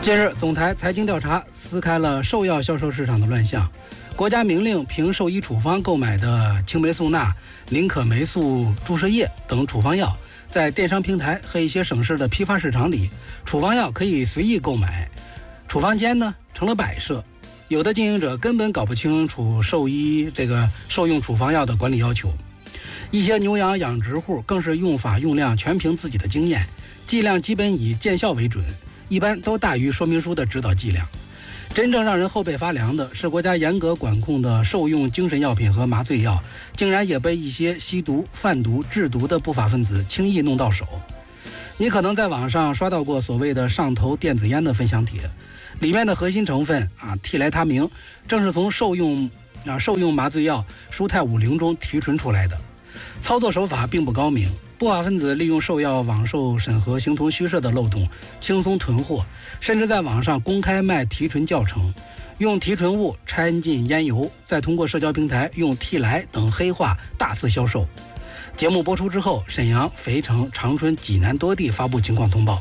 近日，总台财经调查撕开了兽药销售市场的乱象。国家明令凭兽医处方购买的青霉素钠、宁可霉素注射液等处方药，在电商平台和一些省市的批发市场里，处方药可以随意购买，处方间呢成了摆设。有的经营者根本搞不清楚兽医兽用处方药的管理要求，一些牛羊养殖户更是用法用量全凭自己的经验，剂量基本以见效为准，一般都大于说明书的指导剂量。真正让人后背发凉的是，国家严格管控的兽用精神药品和麻醉药，竟然也被一些吸毒、贩毒、制毒的不法分子轻易弄到手。你可能在网上刷到过所谓的上头电子烟的分享帖，里面的核心成分替来他明，正是从兽用麻醉药舒泰50中提纯出来的。操作手法并不高明，不法分子利用兽药网售审核形同虚设的漏洞，轻松囤货，甚至在网上公开卖提纯教程，用提纯物掺进烟油，再通过社交平台用替来等黑话大肆销售。节目播出之后，沈阳、肥城、长春、济南多地发布情况通报。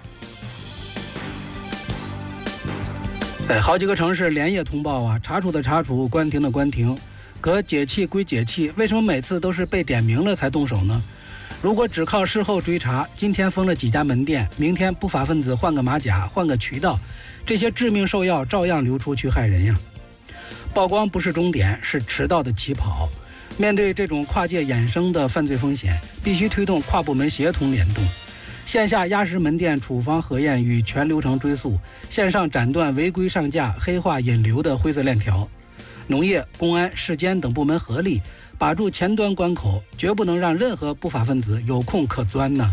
好几个城市连夜通报查处的查处，关停的关停。可解气归解气，为什么每次都是被点名了才动手呢？如果只靠事后追查，今天封了几家门店，明天不法分子换个马甲，换个渠道，这些致命兽药照样流出去害人呀。曝光不是终点，是迟到的起跑。面对这种跨界衍生的犯罪风险，必须推动跨部门协同联动，线下压实门店处方核验与全流程追溯，线上斩断违规上架、黑化引流的灰色链条。农业、公安、市监等部门合力把住前端关口，绝不能让任何不法分子有空可钻呢。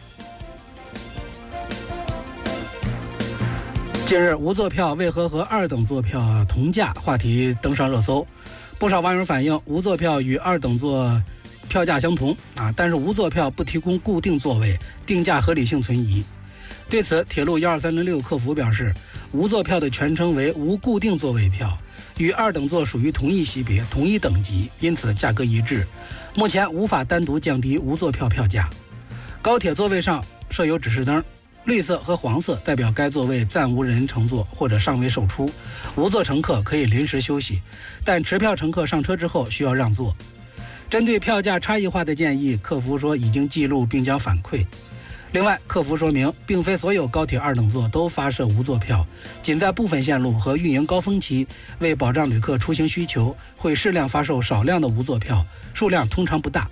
近日，无座票为何和二等座票同价话题登上热搜，不少网友反映无座票与二等座票价相同但是无座票不提供固定座位，定价合理性存疑。对此，铁路12306客服表示，无座票的全称为无固定座位票，与二等座属于同一级别、同一等级，因此价格一致。目前无法单独降低无座票票价。高铁座位上设有指示灯，绿色和黄色代表该座位暂无人乘坐或者尚未售出，无座乘客可以临时休息，但持票乘客上车之后需要让座。针对票价差异化的建议，客服说已经记录并将反馈。另外，客服说明，并非所有高铁二等座都发射无座票，仅在部分线路和运营高峰期，为保障旅客出行需求，会适量发售少量的无座票，数量通常不大。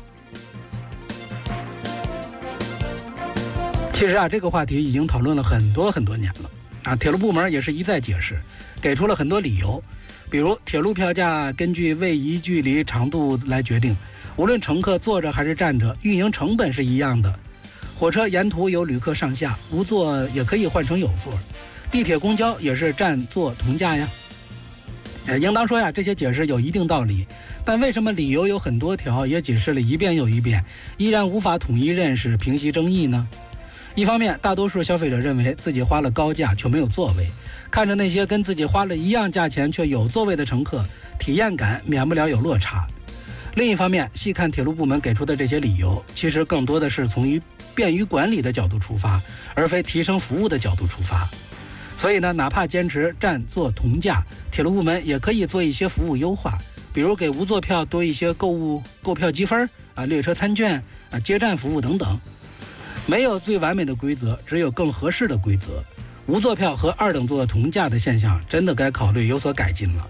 其实这个话题已经讨论了很多年了铁路部门也是一再解释，给出了很多理由，比如铁路票价根据位移距离长度来决定，无论乘客坐着还是站着，运营成本是一样的。火车沿途有旅客上下，无座也可以换成有座。地铁、公交也是占座同价呀。应当说这些解释有一定道理，但为什么理由有很多条，也解释了一遍又一遍，依然无法统一认识、平息争议呢？一方面，大多数消费者认为自己花了高价却没有座位，看着那些跟自己花了一样价钱却有座位的乘客，体验感免不了有落差。另一方面，细看铁路部门给出的这些理由，其实更多的是从便于管理的角度出发，而非提升服务的角度出发。所以呢，哪怕坚持占座同价，铁路部门也可以做一些服务优化，比如给无座票多一些购票积分列车餐券接站服务等等。没有最完美的规则，只有更合适的规则。无座票和二等座同价的现象，真的该考虑有所改进了。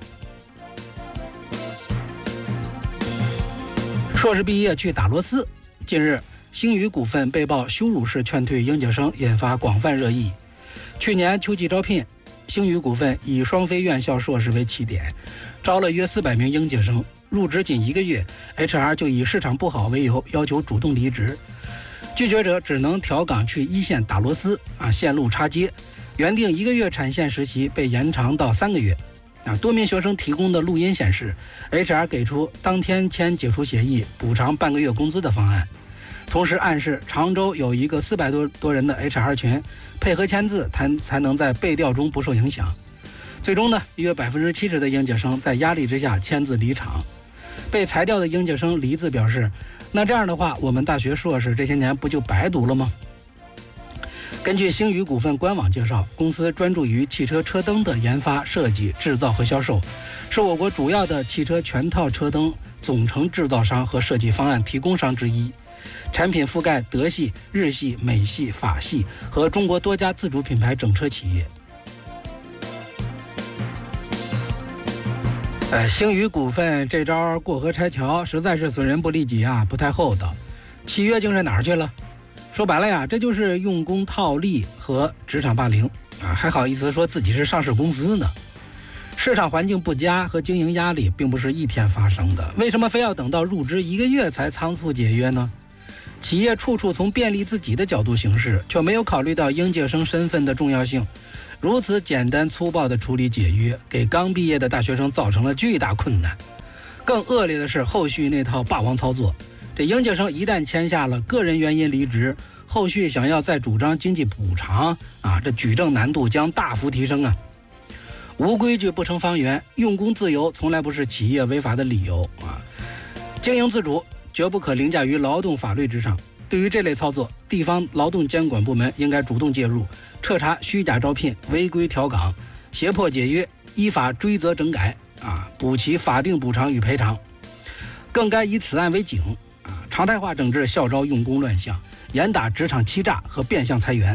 硕士毕业去打螺丝，近日星宇股份被曝羞辱式劝退应届生，引发广泛热议。去年秋季招聘，星宇股份以双非院校硕士为起点，招了约400名应届生，入职仅1个月 ，HR 就以市场不好为由，要求主动离职。拒绝者只能调岗去一线打螺丝线路插接，原定1个月产线实习被延长到3个月。多名学生提供的录音显示 ，HR 给出当天签解除协议、补偿半个月工资的方案，同时暗示常州有一个400多人的 HR 群，配合签字才能在被调中不受影响。最终呢，约70%的应届生在压力之下签字离场。被裁掉的应届生黎字表示，那这样的话，我们大学硕士这些年不就白读了吗？ 根据星宇股份官网介绍，公司专注于汽车车灯的研发、设计、制造和销售，是我国主要的汽车全套车灯总成制造商和设计方案提供商之一。产品覆盖德系、日系、美系、法系和中国多家自主品牌整车企业。星宇股份这招过河拆桥，实在是损人不利己啊，不太厚道。契约精神哪儿去了？说白了呀，这就是用工套利和职场霸凌啊，还好意思说自己是上市公司呢。市场环境不佳和经营压力并不是一天发生的，为什么非要等到入职1个月才仓促解约呢？企业处处从便利自己的角度行事，却没有考虑到应届生身份的重要性，如此简单粗暴的处理解约，给刚毕业的大学生造成了巨大困难。更恶劣的是后续那套霸王操作，这应届生一旦签下了个人原因离职，后续想要再主张经济补偿啊，这举证难度将大幅提升啊。无规矩不成方圆，用工自由从来不是企业违法的理由啊。经营自主绝不可凌驾于劳动法律之上。对于这类操作，地方劳动监管部门应该主动介入，彻查虚假招聘、违规调岗、胁迫解约，依法追责整改啊，补齐法定补偿与赔偿。更该以此案为警啊，常态化整治校招用工乱象，严打职场欺诈和变相裁员。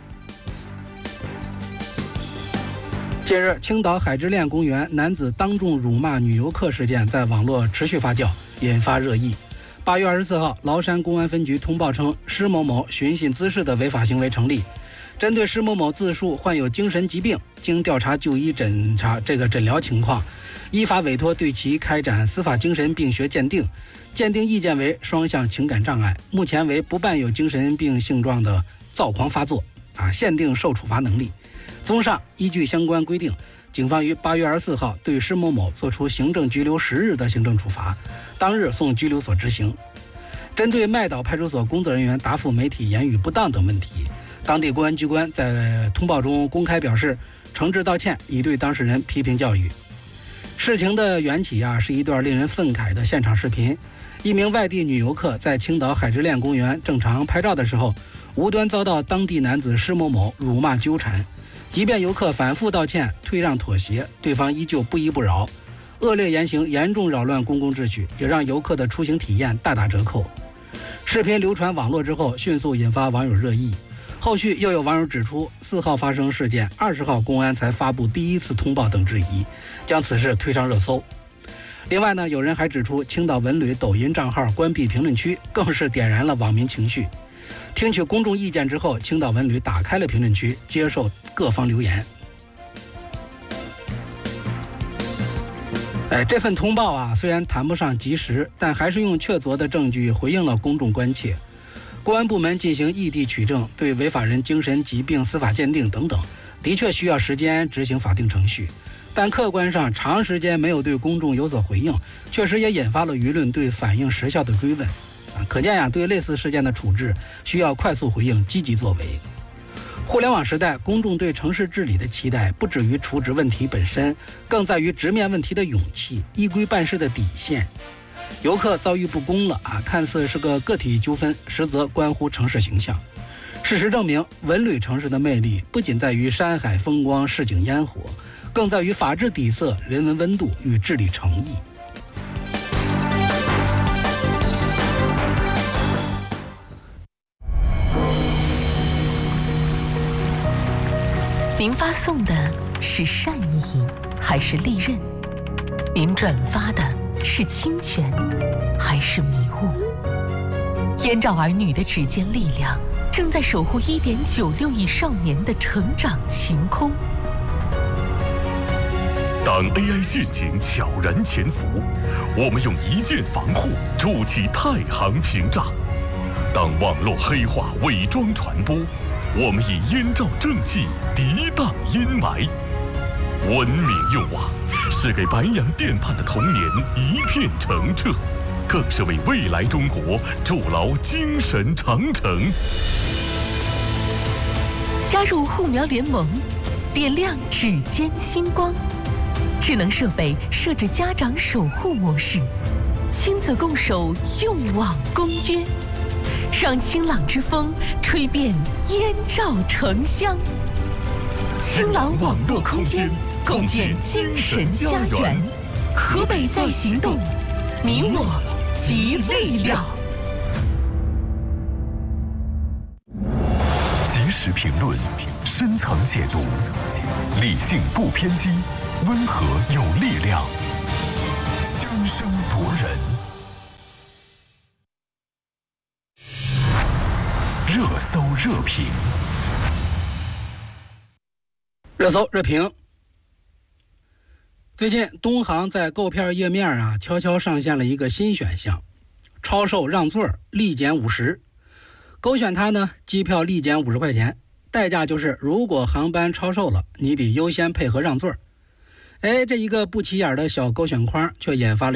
近日，青岛海之恋公园男子当众辱骂女游客事件在网络持续发酵，引发热议。8月24号，崂山公安分局通报称，施某某寻衅滋事的违法行为成立。针对施某某自述患有精神疾病，经调查就医诊疗情况，依法委托对其开展司法精神病学鉴定，鉴定意见为双向情感障碍，目前为不伴有精神病性状的躁狂发作限定受处罚能力。综上，依据相关规定，警方于8月24号对施某某作出行政拘留10日的行政处罚，当日送拘留所执行。针对麦岛派出所工作人员答复媒体言语不当等问题，当地公安机关在通报中公开表示诚挚道歉，已对当事人批评教育。事情的缘起是一段令人愤慨的现场视频。一名外地女游客在青岛海之恋公园正常拍照的时候，无端遭到当地男子施某某辱骂纠缠。即便游客反复道歉、退让妥协，对方依旧不依不饶，恶劣言行严重扰乱公共秩序，也让游客的出行体验大打折扣。视频流传网络之后，迅速引发网友热议。后续又有网友指出，4号发生事件，20号公安才发布第一次通报等质疑，将此事推上热搜。另外呢，有人还指出，青岛文旅抖音账号关闭评论区，更是点燃了网民情绪。听取公众意见之后，青岛文旅打开了评论区，接受各方留言。这份通报虽然谈不上及时，但还是用确凿的证据回应了公众关切。公安部门进行异地取证，对违法人精神疾病司法鉴定等等，的确需要时间执行法定程序，但客观上长时间没有对公众有所回应，确实也引发了舆论对反应时效的追问。可见对类似事件的处置需要快速回应，积极作为。互联网时代，公众对城市治理的期待不止于处置问题本身，更在于直面问题的勇气、依规办事的底线。游客遭遇不公了看似是个个体纠纷，实则关乎城市形象。事实证明，文旅城市的魅力不仅在于山海风光、市井烟火，更在于法治底色、人文温度与治理诚意。 您发送的是善意还是利刃？您转发的是侵权还是迷雾？燕赵儿女的指尖力量正在守护1.96亿少年的成长晴空。 当 AI 陷阱悄然潜伏，我们用一键防护筑起太行屏障；当网络黑话伪装传播，我们以燕赵正气涤荡阴霾。文明用网是给白洋淀畔的童年一片澄澈，更是为未来中国筑牢精神长城。 加入护苗联盟，点亮指尖星光。智能设备设置家长守护模式，亲子共守用网公约。 让清朗之风吹遍燕赵城乡。清朗网络空间，共建精神家园。河北在行动，你我集力量。 及时评论，深层解读，理性不偏激，温和有力量，声声夺人。热搜热评， 热搜热评。最近东航在购票页面悄悄上线了一个新选项，超售让座立减50，勾选它呢，机票立减50块钱，代价就是如果航班超售了，你得优先配合让座。这一个不起眼的小勾选框却引发了